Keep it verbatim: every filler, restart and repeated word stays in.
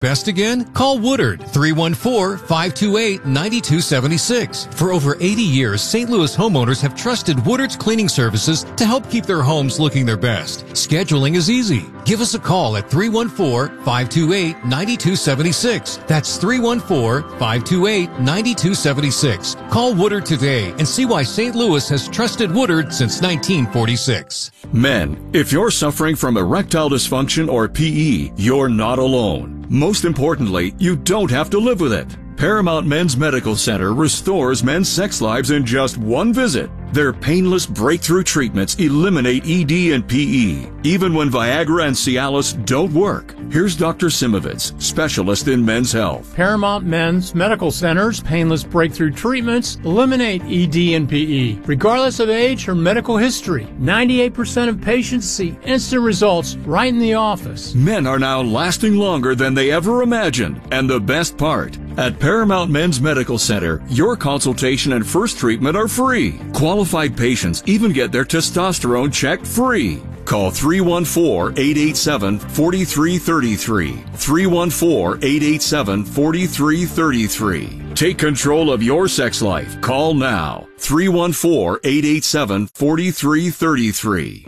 Best again? Call Woodard, three one four, five two eight, nine two seven six. For over eighty years, Saint Louis homeowners have trusted Woodard's cleaning services to help keep their homes looking their best. Scheduling is easy. Give us a call at three one four, five two eight, nine two seven six. That's three one four, five two eight, nine two seven six. Call Woodard today and see why Saint Louis has trusted Woodard since nineteen forty-six. Men, if you're suffering from erectile dysfunction or P E, you're not alone. Most importantly, you don't have to live with it. Paramount Men's Medical Center restores men's sex lives in just one visit. Their painless breakthrough treatments eliminate E D and P E, even when Viagra and Cialis don't work. Here's Doctor Simovitz, specialist in men's health. Paramount Men's Medical Center's painless breakthrough treatments eliminate E D and P E, regardless of age or medical history. ninety-eight percent of patients see instant results right in the office. Men are now lasting longer than they ever imagined. And the best part, at Paramount Men's Medical Center, your consultation and first treatment are free. Qualified patients even get their testosterone checked free. Call three one four, eight eight seven, four three three three. three one four, eight eight seven, four three three three. Take control of your sex life. Call now. three one four, eight eight seven, four three three three.